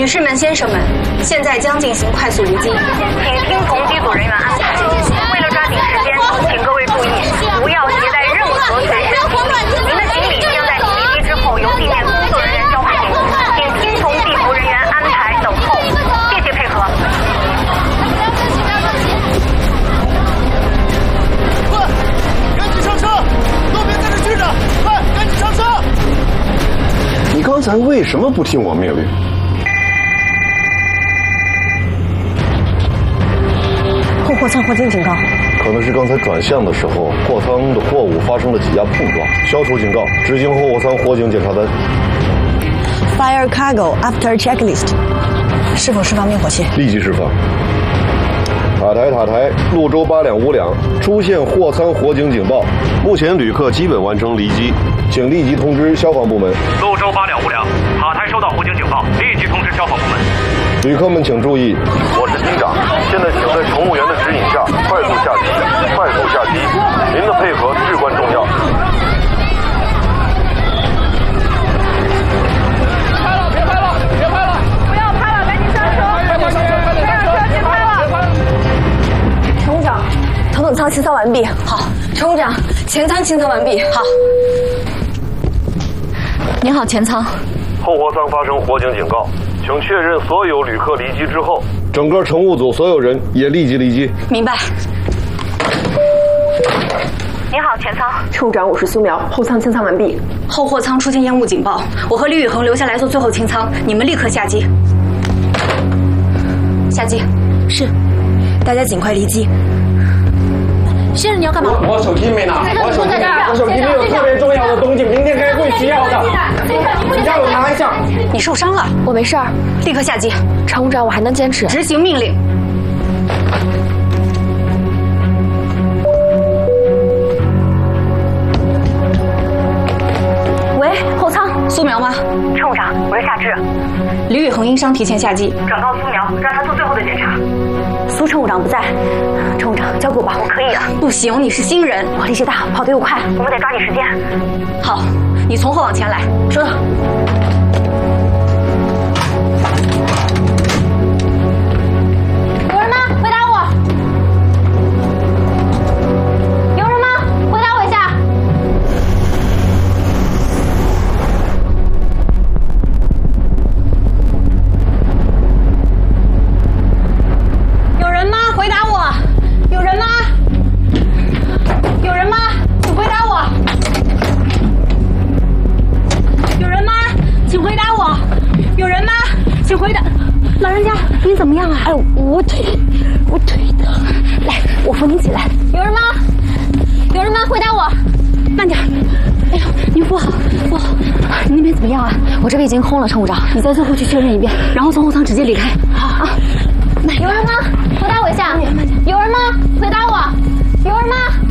士们、先生们，现在将进行快速离机，请听从机组人员安排。为了抓紧时间，请各位注意，不要携带任何随身行李。您的行李将在离机之后由地面工作人员交还给您，请听从地服人员安排等候。谢谢配合。 快，赶紧上车！都别在这拘着，快，赶紧上车！ 你刚才为什么不听我命令？ 后货舱火警警告。 可能是刚才转向的时候，货舱的货物发生了挤压碰撞。消除警告，执行后货舱火警检查单。 Fire cargo after checklist。是否释放灭火器？ 立即释放。塔台，潞州8两5两出现货舱火警警报，目前旅客基本完成离机，请立即通知消防部门。 潞州8两5两，塔台收到火警警报，立即通知消防部门。 旅客们请注意，我是机长，现在请在乘务员的指引下快速下机，您的配合至关重要。 别拍了！ 不要拍了，赶紧上车！ 快点上车！ 别拍了！ 乘务长，头等舱清扫完毕。好，乘务长，前舱清扫完毕。好。您好，前舱。 后货舱发生火警警告，请确认所有旅客离机之后，整个乘务组所有人也立即离机。 明白。 您好，前舱。 乘务长，我是苏苗，后舱清舱完毕。 后货舱出现烟雾警报，我和李宇恒留下来做最后清仓，你们立刻下机。下机。 是。大家尽快离机。先生，你要干嘛？ 我手机没拿，我手机里有特别重要的东西，明天开会需要的，你让我拿一下。 你受伤了？ 我没事儿， 立刻下机。 乘务长，我还能坚持。 执行命令。 喂，后舱， 苏苗吗？乘务长，我是夏至。李宇恒因伤提前下机，转告苏苗，让他做最后的检查。 苏乘务长不在，乘务长交给我吧，我可以的。 不行，你是新人， 我力气大，跑得又快， 我们得抓紧时间。好，你从后往前来。 收到。 有人吗？回答我。有人吗？回答我一下。有人吗？回答我。有人吗？有人吗？请回答我。有人吗？请回答我。有人吗？请回答。老人家，您怎么样啊？ 哎，我腿的。来，我扶您起来。 有人吗？有人吗？回答我。慢点。哎呦，您扶好，扶好。你那边怎么样啊？ 我这边已经空了，乘务长， 你再最后去确认一遍，然后从后舱直接离开。好啊。 有人吗？回答我一下。有人吗？回答我。有人吗？